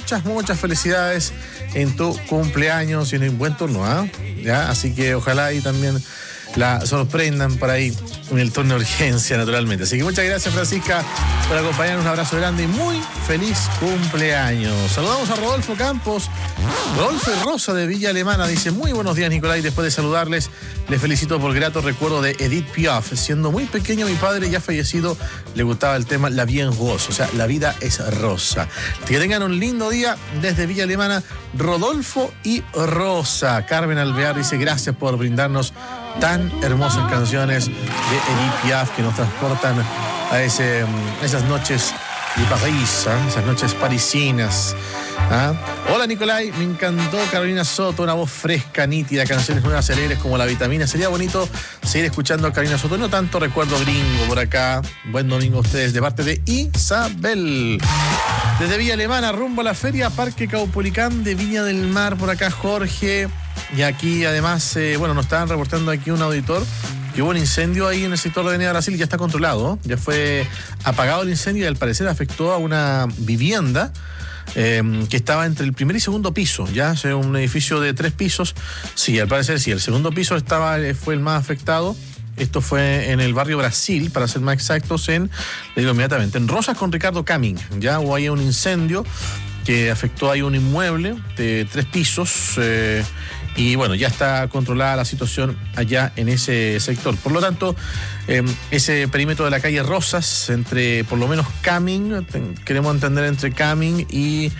muchas felicidades en tu cumpleaños y en un buen turno, ¿ah? ¿Ya? Así que ojalá y también la sorprendan por ahí en el turno de urgencia, naturalmente. Así que muchas gracias, Francisca, por acompañarnos. Un abrazo grande y muy feliz cumpleaños. Saludamos a Rodolfo Campos. Rodolfo y Rosa de Villa Alemana dice: muy buenos días, Nicolás. Después de saludarles, les felicito por grato recuerdo de Edith Piaf. Siendo muy pequeño, mi padre, ya fallecido, le gustaba el tema La Vie en Rose, o sea, la vida es rosa. Que tengan un lindo día desde Villa Alemana, Rodolfo y Rosa. Carmen Alvear dice: gracias por brindarnos tan hermosas canciones de Edith Piaf que nos transportan a esas noches de París, ¿eh? Esas noches parisinas. ¿Ah? Hola, Nicolai, me encantó Carolina Soto, una voz fresca, nítida, canciones nuevas, alegres como La Vitamina. Sería bonito seguir escuchando a Carolina Soto. No tanto recuerdo gringo por acá. Buen domingo a ustedes, de parte de Isabel. Desde Villa Alemana, rumbo a la feria Parque Caupolicán de Viña del Mar, por acá Jorge. Y aquí además, nos estaban reportando aquí un auditor que hubo un incendio ahí en el sector de Avenida Brasil y ya está controlado, ¿eh? Ya fue apagado el incendio y al parecer afectó a una vivienda que estaba entre el primer y segundo piso, ya, o sea, un edificio de 3 pisos. Sí, al parecer sí, el segundo piso fue el más afectado. Esto fue en el barrio Brasil, para ser más exactos, le digo inmediatamente, en Rosas con Ricardo Camin. Ya hubo ahí un incendio que afectó ahí un inmueble de 3 pisos, y bueno, ya está controlada la situación allá en ese sector. Por lo tanto, ese perímetro de la calle Rosas, entre por lo menos Camin, queremos entender entre Camin y,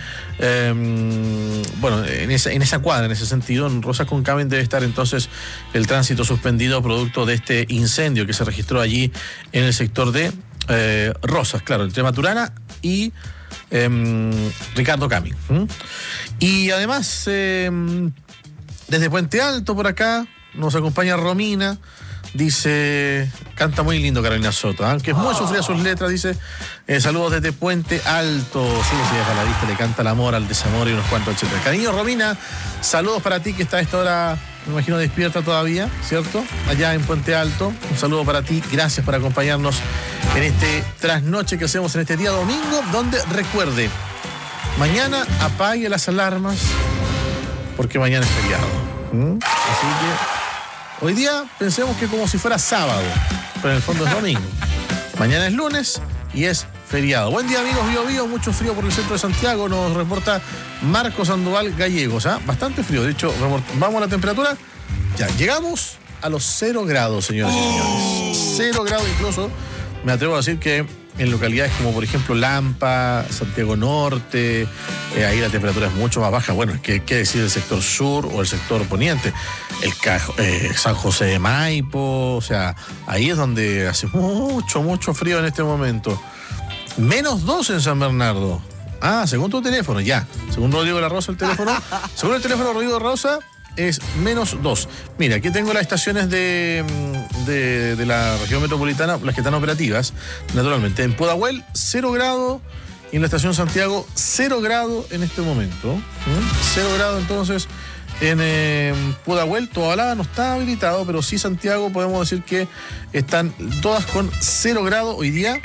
en esa cuadra, en ese sentido, en Rosas con Camin debe estar entonces el tránsito suspendido producto de este incendio que se registró allí en el sector de Rosas, claro, entre Maturana y Ricardo Camin. Y además, desde Puente Alto por acá nos acompaña Romina. Dice, canta muy lindo Carolina Soto, aunque es muy sufrida sus letras. Dice, saludos desde Puente Alto. Sí, a la vista le canta el amor al desamor y unos cuantos, etcétera. Cariño, Romina, saludos para ti que está a esta hora, me imagino, despierta todavía, ¿cierto? Allá en Puente Alto. Un saludo para ti, gracias por acompañarnos en este trasnoche que hacemos en este día domingo, donde recuerde, mañana apague las alarmas porque mañana es feriado. Así que hoy día pensemos que como si fuera sábado, pero en el fondo es domingo. Mañana es lunes y es feriado. Buen día, amigos. Bio, mucho frío por el centro de Santiago, nos reporta Marcos Sandoval Gallegos. Bastante frío, de hecho, vamos a la temperatura. Ya, llegamos a los 0 grados, señores y señores. 0 grados incluso, me atrevo a decir que en localidades como, por ejemplo, Lampa, Santiago Norte, ahí la temperatura es mucho más baja. Bueno, ¿qué decir del sector sur o el sector poniente? San José de Maipo, o sea, ahí es donde hace mucho frío en este momento. -2 en San Bernardo. Según tu teléfono, ya. Según Rodrigo de la Rosa, el teléfono. Según el teléfono de Rodrigo de Rosa, es -2. Mira, aquí tengo las estaciones de la región metropolitana, las que están operativas, naturalmente. En Pudahuel, 0 grados, y en la estación Santiago, 0 grados en este momento. 0 grados, entonces, en Pudahuel. Tobalaba no está habilitado, pero sí Santiago, podemos decir que están todas con 0 grados. Hoy día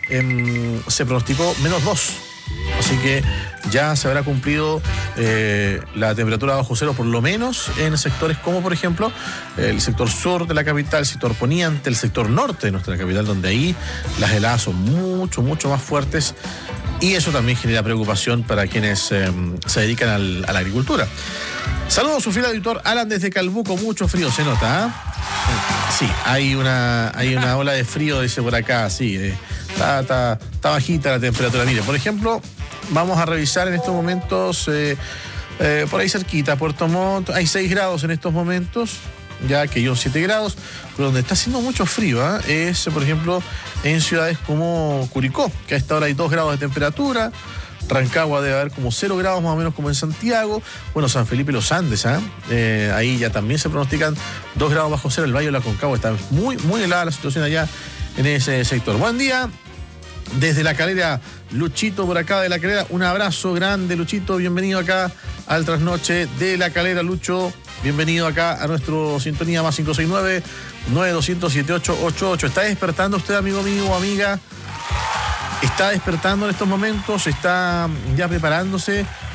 se pronosticó -2. Así que ya se habrá cumplido la temperatura bajo cero, por lo menos en sectores como, por ejemplo, el sector sur de la capital, el sector poniente, el sector norte de nuestra capital, donde ahí las heladas son mucho más fuertes, y eso también genera preocupación para quienes se dedican a la agricultura. Saludos a su fiel auditor Alan desde Calbuco. Mucho frío se nota, Sí, hay una ola de frío, dice por acá, sí. Está bajita la temperatura. Mire, por ejemplo, vamos a revisar en estos momentos, por ahí cerquita, Puerto Montt, hay 6 grados en estos momentos, ya que yo 7 grados, pero donde está haciendo mucho frío, es, por ejemplo, en ciudades como Curicó, que a esta hora hay 2 grados de temperatura. Rancagua debe haber como 0 grados más o menos, como en Santiago. Bueno, San Felipe y los Andes, ahí ya también se pronostican 2 grados bajo cero. El Valle de la Concagua está muy helada la situación allá en ese sector. Buen día desde La Calera, Luchito por acá de La Calera. Un abrazo grande, Luchito, bienvenido acá al trasnoche de La Calera, Lucho. Bienvenido acá a nuestro sintonía más 569-9200-7888. ¿Está despertando usted, amigo mío o amiga? ¿Está despertando en estos momentos? ¿Está ya preparándose